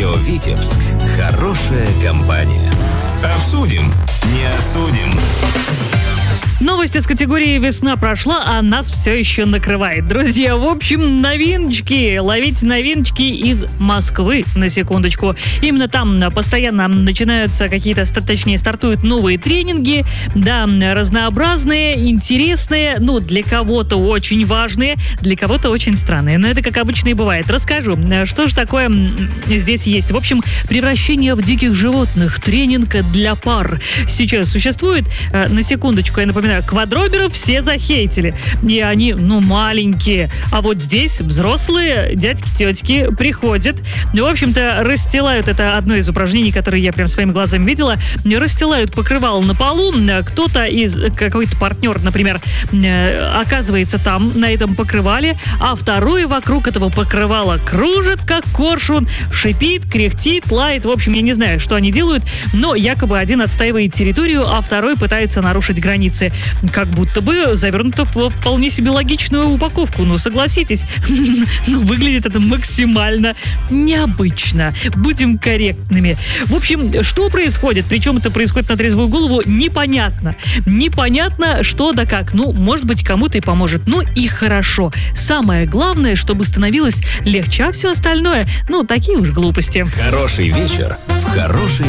Радио Витебск. Хорошая компания. Обсудим, не осудим. Новости с категории «Весна прошла, а нас все еще накрывает». Друзья, в общем, новиночки. Ловите новиночки из Москвы, на секундочку. Именно там постоянно начинаются какие-то, точнее, стартуют новые тренинги. Да, разнообразные, интересные, для кого-то очень важные, для кого-то очень странные. Но это, как обычно, и бывает. Расскажу, что же такое здесь есть. В общем, превращение в диких животных. Тренинг для пар сейчас существует. На секундочку, я напоминаю, квадроберов все захейтили. И они, маленькие. А вот здесь взрослые дядьки, тетки приходят. В общем-то, расстилают, это одно из упражнений, которые я прям своими глазами видела, расстилают покрывало на полу. Кто-то какой-то партнер, например, оказывается там, на этом покрывале, а второй вокруг этого покрывала кружит, как коршун, шипит, кряхтит, лает. В общем, я не знаю, что они делают, но якобы один отстаивает территорию, а второй пытается нарушить границы. Как будто бы завернуто в вполне себе логичную упаковку. Согласитесь, выглядит это максимально необычно. Будем корректными. В общем, что происходит? Причем это происходит на трезвую голову, непонятно. Непонятно, что да как. Может быть, кому-то и поможет. И хорошо. Самое главное, чтобы становилось легче, а все остальное, такие уж глупости. Хороший вечер в хорошей